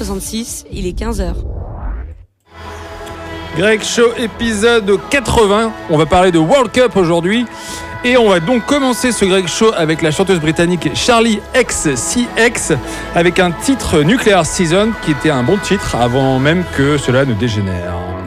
1966, il est 15h. Greg Show épisode 80. On va parler de World Cup aujourd'hui. Et on va donc commencer ce Greg Show avec la chanteuse britannique Charli XCX avec un titre Nuclear Season qui était un bon titre avant même que cela ne dégénère.